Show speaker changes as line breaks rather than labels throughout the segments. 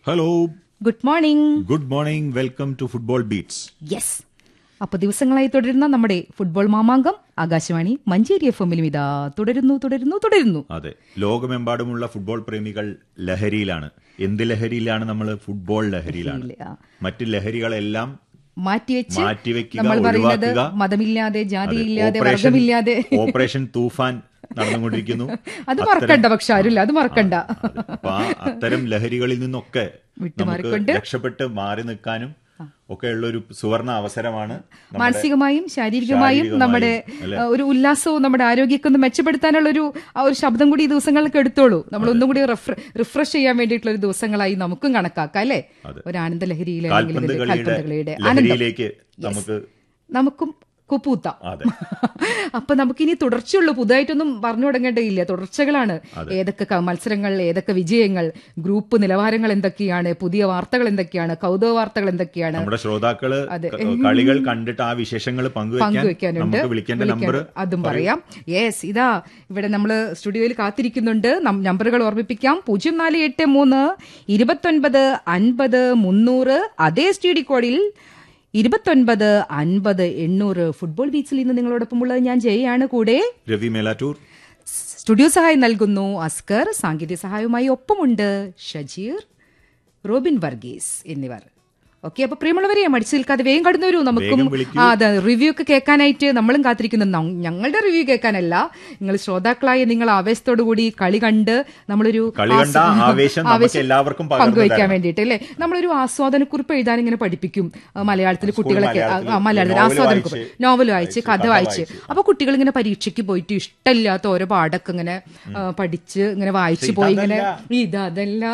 Hello,
good morning.
Good morning. Welcome to football beats.
Yes, അപ്പൊ ദിവസങ്ങളായി തുടരുന്ന നമ്മുടെ ഫുട്ബോൾ മാമാങ്കം ആകാശവാണി മഞ്ചേരി FM-ലും ഇതാ തുടരുന്നു.
അതെ, ലോകമെമ്പാടുമുള്ള ഫുട്ബോൾ പ്രേമികൾ ലഹരിയിലാണ്. എന്ത് ലഹരിയിലാണ്? നമ്മൾ ഫുട്ബോൾ ലഹരിയിലാണ്. മറ്റ് ലഹരികളെല്ലാം മാറ്റിവെക്കുക,
നമ്മൾ പറയുന്നത്
ഒഴിവാക്കുക.
മതമില്ലാതെ, ജാതിയില്ലാതെ, വർഗമില്ലാതെ
ഓപ്പറേഷൻ തൂഫാൻ നടന്നുകൊണ്ടിരിക്കുന്നു.
അത് മറക്കണ്ട, പക്ഷെ ആരില്ല, അത് മറക്കണ്ട.
അപ്പൊ അത്തരം ലഹരികളിൽ നിന്നൊക്കെ നമുക്ക് രക്ഷപ്പെട്ട് മാറി നിൽക്കാനും ഒക്കെ ഉള്ള ഒരു സുവർണ അവസരമാണ്.
മാനസികമായും ശാരീരികമായും നമ്മുടെ ഒരു ഉല്ലാസവും നമ്മുടെ ആരോഗ്യമൊക്കെ ഒന്ന് മെച്ചപ്പെടുത്താനുള്ള ഒരു ശബ്ദം കൂടി ഈ ദിവസങ്ങൾക്ക് എടുത്തോളൂ. നമ്മൾ ഒന്നും കൂടി റിഫ്രഷ് ചെയ്യാൻ വേണ്ടിയിട്ടുള്ള ഒരു ദിവസങ്ങളായി നമുക്കും കണക്കാക്കാം, അല്ലെ? ഒരു ആനന്ദ ലഹരിയിലേക്ക് നമുക്കും കുപ്പൂത്താം. അപ്പൊ നമുക്കിനി തുടർച്ചയുള്ളൂ, പുതുതായിട്ടൊന്നും പറഞ്ഞു തുടങ്ങേണ്ടതില്ല, തുടർച്ചകളാണ്. ഏതൊക്കെ മത്സരങ്ങൾ, ഏതൊക്കെ വിജയങ്ങൾ, ഗ്രൂപ്പ് നിലവാരങ്ങൾ എന്തൊക്കെയാണ്, പുതിയ വാർത്തകൾ എന്തൊക്കെയാണ്, കൗതുക വാർത്തകൾ എന്തൊക്കെയാണ്,
നമ്മുടെ ശ്രോതാക്കള് കളികൾ കണ്ടിട്ട് ആ വിശേഷങ്ങൾ പങ്കുവെക്കാനുണ്ട്. വിളിക്കേണ്ട നമ്പർ അതും
പറയാം. യെസ്, ഇതാ ഇവിടെ നമ്മള് സ്റ്റുഡിയോയിൽ കാത്തിരിക്കുന്നുണ്ട്. നമ്പറുകൾ ഓർമ്മിപ്പിക്കാം: 0483 29 50 300. അതേ സ്റ്റുഡിയോ കോഡിൽ 29 50 800. ഫുട്ബോൾ ബീച്ചിൽ ഇന്ന് നിങ്ങളോടൊപ്പമുള്ളത് ഞാൻ ജയാണ്, കൂടെ
രവി മേലാറ്റൂർ.
സ്റ്റുഡിയോ സഹായം നൽകുന്നു അസ്കർ. സാങ്കേതിക സഹായവുമായി ഒപ്പമുണ്ട് ഷജീർ, റോബിൻ വർഗീസ് എന്നിവർ. ഓക്കെ, അപ്പൊ പ്രിയമുള്ളവരെ മടിച്ചു നിൽക്കാതെ വേഗം കടന്നു വരൂ. നമുക്കും അതെ റിവ്യൂ ഒക്കെ കേൾക്കാനായിട്ട് നമ്മളും കാത്തിരിക്കുന്നു. ഞങ്ങളുടെ റിവ്യൂ കേൾക്കാനല്ല, നിങ്ങൾ ശ്രോതാക്കളായ നിങ്ങൾ ആവേശത്തോടു കൂടി കളി കണ്ട് നമ്മളൊരു പങ്കുവയ്ക്കാൻ വേണ്ടിയിട്ട്, അല്ലെ? നമ്മളൊരു ആസ്വാദനക്കുറിപ്പ് എഴുതാൻ ഇങ്ങനെ പഠിപ്പിക്കും മലയാളത്തിൽ കുട്ടികളൊക്കെ. മലയാളത്തിൽ ആസ്വാദനക്കുറിപ്പ്, നോവൽ വായിച്ച്, കഥ വായിച്ച്. അപ്പൊ കുട്ടികൾ ഇങ്ങനെ പരീക്ഷയ്ക്ക് പോയിട്ട് ഇഷ്ടമില്ലാത്ത ഓരോ പാടൊക്കെ ഇങ്ങനെ പഠിച്ച് ഇങ്ങനെ വായിച്ചു പോയി ഇങ്ങനെ ഇതെല്ലാം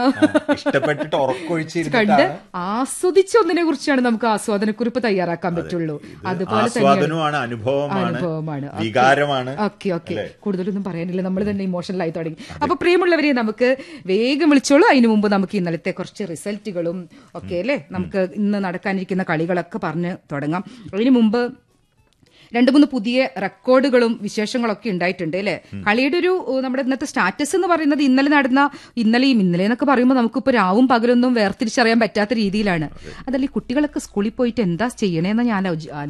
കണ്ട് ആസ്വദിച്ച് ഒന്നിനെ കുറിച്ചാണ് നമുക്ക് ആസ്വാദനക്കുറിപ്പ് തയ്യാറാക്കാൻ പറ്റുള്ളൂ. അതുപോലെ തന്നെയാണ് അനുഭവമാണ്. ഓക്കെ, കൂടുതലൊന്നും പറയാനില്ല, നമ്മൾ തന്നെ ഇമോഷണൽ ആയി തുടങ്ങി. അപ്പൊ പ്രിയമുള്ളവരെ, നമുക്ക് വേഗം വിളിച്ചോളൂ. അതിനു മുമ്പ് നമുക്ക് ഇന്നലത്തെ കുറച്ച് റിസൾട്ടുകളും ഒക്കെ, അല്ലെ, നമുക്ക് ഇന്ന് നടക്കാനിരിക്കുന്ന കളികളൊക്കെ പറഞ്ഞ് തുടങ്ങാം. അതിനു മുമ്പ് 2-3 പുതിയ റെക്കോർഡുകളും വിശേഷങ്ങളൊക്കെ ഉണ്ടായിട്ടുണ്ട്, അല്ലെ? കളിയുടെ ഒരു നമ്മുടെ ഇന്നത്തെ സ്റ്റാറ്റസ് എന്ന് പറയുന്നത് ഇന്നലെയും എന്നൊക്കെ പറയുമ്പോൾ നമുക്കിപ്പോ രാവും പകലൊന്നും വേർതിരിച്ചറിയാൻ പറ്റാത്ത രീതിയിലാണ്. അതല്ലേ, കുട്ടികളൊക്കെ സ്കൂളിൽ പോയിട്ട് എന്താ ചെയ്യണേന്ന് ഞാൻ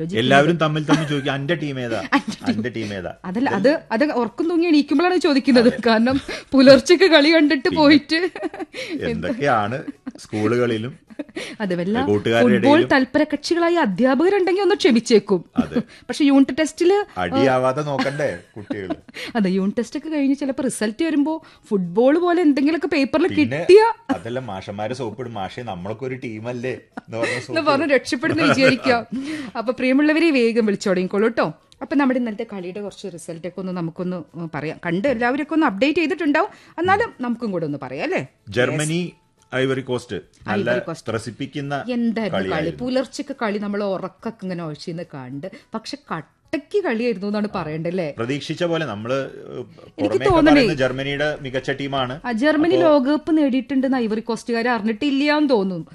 അതല്ല, അത് ഉറക്കം തൂങ്ങി എണീക്കുമ്പോഴാണ് ചോദിക്കുന്നത്. കാരണം പുലർച്ചയ്ക്ക് കളി കണ്ടിട്ട് പോയിട്ട്
എന്തൊക്കെയാണ് സ്കൂളുകളിലും
അതുമല്ല, ഫുട്ബോൾ തൽപര കക്ഷികളായ അധ്യാപകരുണ്ടെങ്കിൽ ഒന്ന് ക്ഷമിച്ചേക്കും. പക്ഷെ യൂണിറ്റ് ടെസ്റ്റില്
നോക്കണ്ടേ കുട്ടികൾ?
അതെ, യൂണിറ്റ് ടെസ്റ്റ് ഒക്കെ കഴിഞ്ഞ് ചിലപ്പോ റിസൾട്ട് വരുമ്പോ ഫുട്ബോൾ പോലെ എന്തെങ്കിലുമൊക്കെ പേപ്പറിൽ കിട്ടിയ
അതല്ല, മാഷന്മാരെ സോപ്പിടും, മാഷെ നമ്മളൊക്കെ ഒരു ടീമല്ലേ
എന്ന് പറഞ്ഞ് രക്ഷപ്പെടുന്ന വിചാരിക്കാം. അപ്പൊ പ്രിയമുള്ളവരെ വേഗം വിളിച്ചു തുടങ്ങിക്കോളൂ കേട്ടോ. അപ്പൊ നമ്മുടെ ഇന്നലത്തെ കളിയുടെ കുറച്ച് റിസൾട്ടൊക്കെ ഒന്ന് നമുക്കൊന്ന് പറയാം. കണ്ട് എല്ലാവരും ഒന്ന് അപ്ഡേറ്റ് ചെയ്തിട്ടുണ്ടാവും, എന്നാലും നമുക്കും കൂടെ ഒന്ന് പറയാം, അല്ലേ?
ജർമ്മനി ഐവറി കോസ്റ്റ് ത്രസിപ്പിക്കുന്ന
എന്തായിരുന്നു കളി. പുലർച്ചയ്ക്ക് കളി നമ്മൾ ഉറക്കൊക്കെ ഇങ്ങനെ ഒഴിച്ചിന്ന് കണ്ട്, പക്ഷെ കട്ടയ്ക്ക് കളിയായിരുന്നു എന്നാണ് പറയണ്ടല്ലേ.
പ്രതീക്ഷിച്ച പോലെ നമ്മള്
എനിക്ക് തോന്നണേ
ജർമ്മനിയുടെ മികച്ച ടീമാണ്.
ജർമ്മനി ലോകകപ്പ് നേടിയിട്ടുണ്ടെന്ന് ഐവറി കോസ്റ്റുകാരെ അറിഞ്ഞിട്ടില്ലാന്ന് തോന്നുന്നു.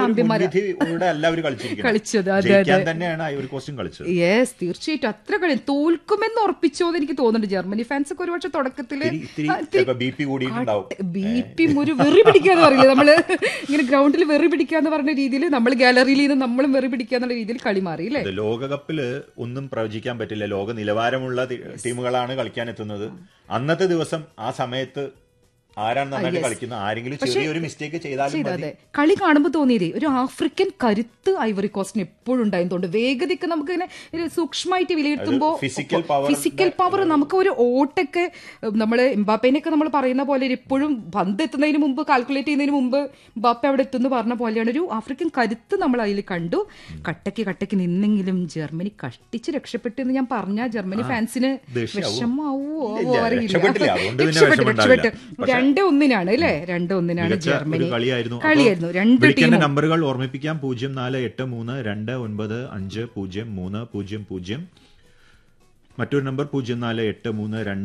കളിച്ചത് യെസ്, തീർച്ചയായിട്ടും അത്ര കളി തോൽക്കുമെന്ന് ഉറപ്പിച്ചോന്ന് എനിക്ക് തോന്നുന്നുണ്ട്. ജർമ്മനി ഫാൻസ് ഒക്കെ ഒരുപക്ഷെ തുടക്കത്തില് BP ഒരു വെറി പിടിക്കാന്ന് പറയില്ല, നമ്മള് ഇങ്ങനെ ഗ്രൗണ്ടിൽ വെറി പിടിക്കാന്ന് പറഞ്ഞ രീതിയിൽ നമ്മൾ ഗാലറിയിൽ നിന്ന് നമ്മളും വെറി പിടിക്കാന്നുള്ള രീതിയിൽ കളി മാറി, അല്ലേ?
ലോകകപ്പില് ഒന്നും പ്രവചിക്കാൻ പറ്റില്ല. ലോക നിലവാരമുള്ള ടീമുകളാണ് കളിക്കാൻ എത്തുന്നത്. അന്നത്തെ ദിവസം ആ സമയത്ത് ആരാണ് നന്നായിട്ട് കളിക്കുന്നത്, ആരെങ്കിലും ചെറിയൊരു മിസ്റ്റേക്ക് ചെയ്താലും
കളി കാണുമ്പോൾ തോന്നിയതേ ഒരു ആഫ്രിക്കൻ കരുത്ത് ഐവറി കോസ്റ്റിന് എപ്പോഴും ഉണ്ടായതുകൊണ്ട് വേഗതയ്ക്ക് നമുക്ക് ഇങ്ങനെ സൂക്ഷ്മമായിട്ട് വിലയിരുത്തുമ്പോൾ ഫിസിക്കൽ പവർ നമുക്ക് ഒരു ഓട്ടൊക്കെ നമ്മള് എംബാപ്പേനെയൊക്കെ നമ്മൾ പറയുന്ന പോലെ എപ്പോഴും പന്ത് എത്തുന്നതിന് മുമ്പ് കാൽക്കുലേറ്റ് ചെയ്യുന്നതിന് മുമ്പ് എംബാപ്പെ അവിടെ എത്തുന്നു പറഞ്ഞ പോലെയാണ് ഒരു ആഫ്രിക്കൻ കരുത്ത് നമ്മൾ അതിൽ കണ്ടു. കട്ടയ്ക്ക് നിന്നെങ്കിലും ജർമ്മനി കഷ്ടിച്ച് രക്ഷപ്പെട്ടു എന്ന് ഞാൻ പറഞ്ഞ ജർമ്മനി ഫാൻസിന് വിഷമാവോ അറിയില്ല. രക്ഷപ്പെട്ടു 2-1 അല്ലേ? 2-1 ജർമ്മനി കളിയായിരുന്നു. 2 ടീം
നമ്പറുകൾ ഓർമ്മിപ്പിക്കാം: 0483295030. മറ്റൊരു നമ്പർ 0483